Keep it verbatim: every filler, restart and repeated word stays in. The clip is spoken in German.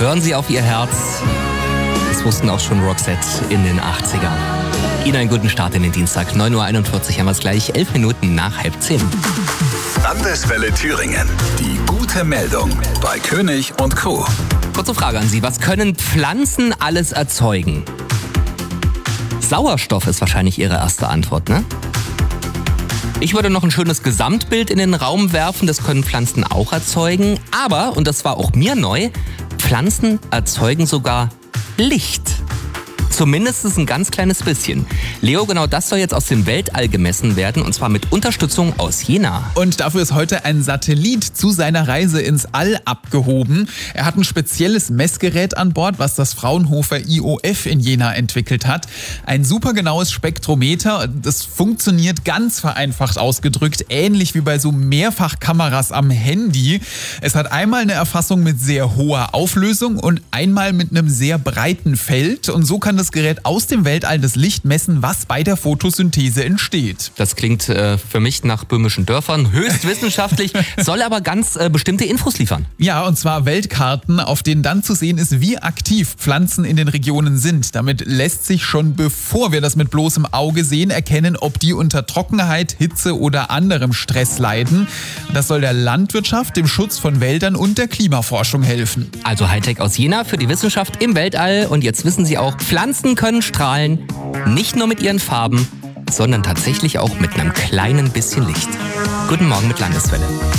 Hören Sie auf Ihr Herz. Das wussten auch schon Roxette in den achtzigern. Ihnen einen guten Start in den Dienstag. neun Uhr einundvierzig haben wir es gleich, elf Minuten nach halb zehn. Landeswelle Thüringen. Die gute Meldung bei König und Co. Kurze Frage an Sie. Was können Pflanzen alles erzeugen? Sauerstoff ist wahrscheinlich Ihre erste Antwort, ne? Ich würde noch ein schönes Gesamtbild in den Raum werfen. Das können Pflanzen auch erzeugen. Aber, und das war auch mir neu, Pflanzen erzeugen sogar Licht. Zumindest ein ganz kleines bisschen. Leo, genau das soll jetzt aus dem Weltall gemessen werden, und zwar mit Unterstützung aus Jena. Und dafür ist heute ein Satellit zu seiner Reise ins All abgehoben. Er hat ein spezielles Messgerät an Bord, was das Fraunhofer I O F in Jena entwickelt hat. Ein supergenaues Spektrometer. Das funktioniert ganz vereinfacht ausgedrückt, ähnlich wie bei so Mehrfachkameras am Handy. Es hat einmal eine Erfassung mit sehr hoher Auflösung und einmal mit einem sehr breiten Feld. Und so kann das Gerät aus dem Weltall das Licht messen, was bei der Photosynthese entsteht. Das klingt äh, für mich nach böhmischen Dörfern, höchst wissenschaftlich, soll aber ganz äh, bestimmte Infos liefern. Ja, und zwar Weltkarten, auf denen dann zu sehen ist, wie aktiv Pflanzen in den Regionen sind. Damit lässt sich schon, bevor wir das mit bloßem Auge sehen, erkennen, ob die unter Trockenheit, Hitze oder anderem Stress leiden. Das soll der Landwirtschaft, dem Schutz von Wäldern und der Klimaforschung helfen. Also Hightech aus Jena für die Wissenschaft im Weltall. Und jetzt wissen Sie auch, Pflanzen können strahlen, nicht nur mit ihren Farben, sondern tatsächlich auch mit einem kleinen bisschen Licht. Guten Morgen mit Landeswelle.